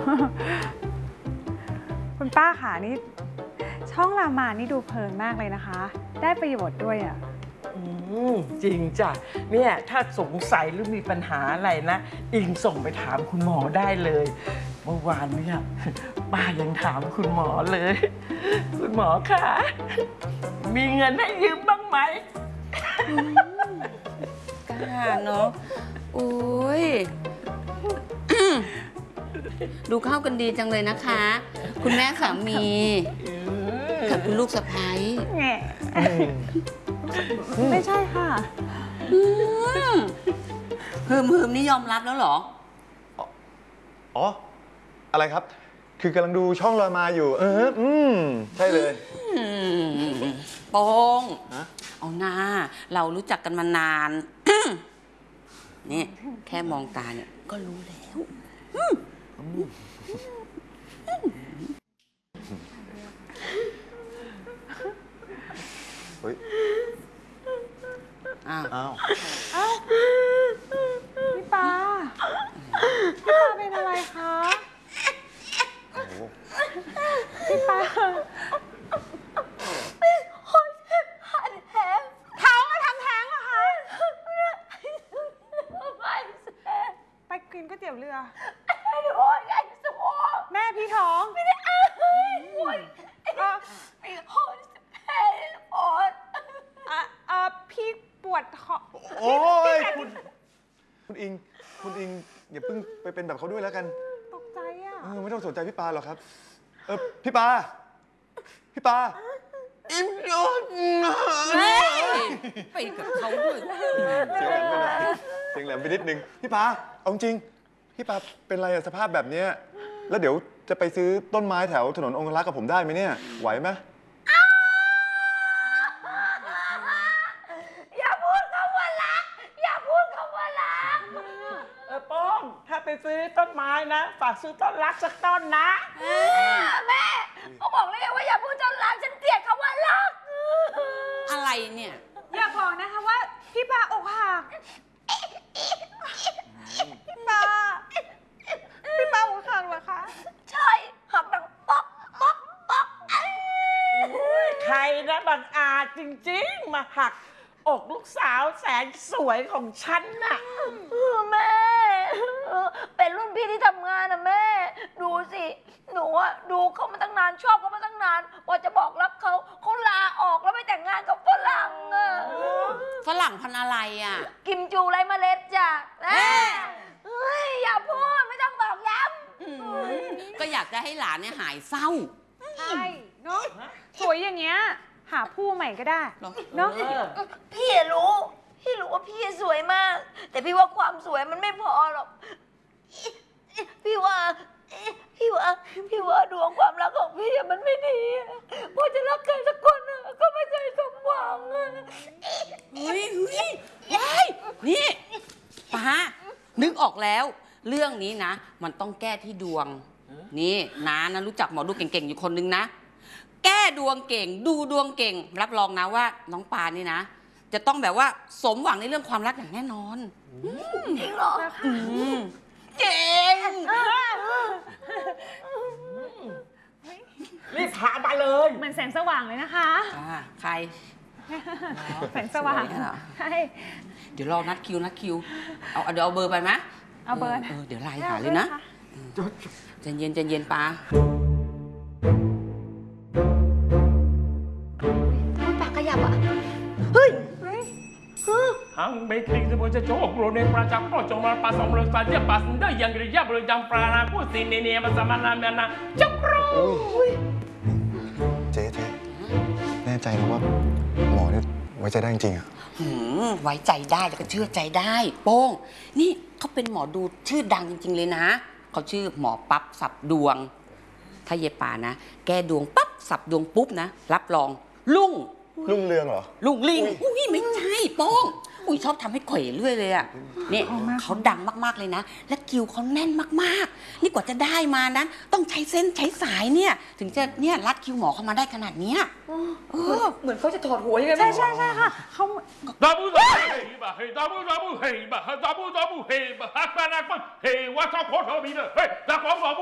คุณป้าค่ะนี่ช่องรามานี่ดูเพลินมากเลยนะคะ ได้ประโยชน์ด้วยอ่ะจริงจ้ะเนี่ยถ้าสงสัยหรือมีปัญหาอะไรนะอิงส่งไปถามคุณหมอได้เลยเมื่อวานเนี่ยป้ายังถามคุณหมอเลยคุณหมอคะมีเงินให้ยืมบ้างไหมกล้าเนาะโอ้ยดูเข้ากันดีจังเลยนะคะ คุณแม่สามีกับคุณลูกสะใภ้ไม่ใช่ค่ะหืมนี่ยอมรับแล้วเหรออ๋ออะไรครับคือกำลังดูช่องลอยมาอยู่ใช่เลยโป้งเอาหน้าเรารู้จักกันมานานนี่แค่มองตาเนี่ยก็รู้แล้วเฮ้ยอ้าวพี่ปาเป็นอะไรคะพี่ปาท้องมาทำแท้งเหรอคะไปกินก๋วยเตี๋ยวเรือแม่พี่ท้องไม่ได้พี่ปวดท้องโอ้ยคุณอิงอย่าเพิ่งไปเป็นแบบเขาด้วยแล้วกันตกใจอ่ะไม่ต้องสนใจพี่ปาหรอกครับพี่ปาอิมยนไปกับเขาด้วยเสียงแหลมไปนิดนึงพี่ปาเอาจริงพี่ปาเป็นไรสภาพแบบนี้แล้วเดี๋ยวจะไปซื้อต้นไม้แถวถนนองครักษ์กับผมได้ไหมเนี่ยไหวไหมป้องถ้าไปซื้อต้นไม้นะฝากซื้อต้นรักสักต้นนะแม่เขาบอกเลยว่าอย่าพูดต้นรักฉันเกลียดคำว่ารักอะไรเนี่ยอย่าบอกนะคะว่าพี่ปาอกหักพี่ปาอกหักเหรอคะใช่หักดังป๊อกใครนะบังอาจจริงๆมาหักอกลูกสาวแสนสวยของฉันน่ะแม่เป็นรุ่นพี่ที่ทำงานนะแม่ดูสิหนูอะดูเขามาตั้งนานชอบเขามาตั้งนานว่าจะบอกรักเขาลาออกแล้วไม่แต่งงานกับฝรั่งอะฝรั่งพันอะไรอ่ะกิมจูไรเมล็ดจ้ะอย่าพูดไม่ต้องตอกย้ำก็อยากจะให้หลานเนี่ยหายเศร้าใช่เนาะสวยอย่างเงี้ยหาผู้ใหม่ก็ได้เนาะพี่รู้ว่าพี่สวยมากแต่พี่ว่าความสวยมันไม่พอหรอกพี่ว่าดวงความรักของพี่มันไม่ดีพอจะรักใครสักคนก็ไม่เคยสมหวังเฮ้ยนี่ป้านึกออกแล้วเรื่องนี้นะมันต้องแก้ที่ดวงนี่น้านะรู้จักหมอดูเก่งๆอยู่คนนึงนะแก้ดวงเก่งดูดวงเก่งรับรองนะว่าน้องปานี่นะจะต้องแบบว่าสมหวังในเรื่องความรักอย่างแน่นอนจริงเหรอเก่งรีบพามาเลยเหมือนแสงสว่างเลยนะคะใครแสงสว่างใช่เดี๋ยวรอนัดคิวเดี๋ยวเอาเบอร์ไปไหมเอาเบอร์เดี๋ยวไลน์หาเลยนะใจเย็นปาปากขยับอ่ะเฮ้ย Hang baking sebuah coklat ni peracap kocok pasang mulut saja pas dah yang kerja boleh jam peranak aku sini ni bersama namanya coklat. เจ๊แน่ใจนะว่าหมอเนี่ยไว้ใจได้จริงๆอ่ะไว้ใจได้แล้วก็เชื่อใจได้โป้งนี่เขาเป็นหมอดูชื่อดังจริงๆเลยนะเขาชื่อหมอปั๊บสับดวงถ้าเยป่านะแกดวงปั๊บสับดวงปุ๊บนะรับรองรุ่งเรืองเหรอลุงลิงอุ้ยไม่ใช่โป้งอุ้ยชอบทำให้เขวเรื่อยเลยอ่ะเนี่ยเขาดังมากๆเลยนะและคิวเขาแน่นมากๆนี่กว่าจะได้มานั้นต้องใช้เส้นใช้สายเนี่ยถึงจะเนี่ยรัดคิวหมอเข้ามาได้ขนาดเนี้ยเหมือนเขาจะถอดหัวยังไงใช่ค่ะเขา dabu bah dabu hey bah dabu hey bah hak mana pun hey wa ta ko tho bi de hey da ko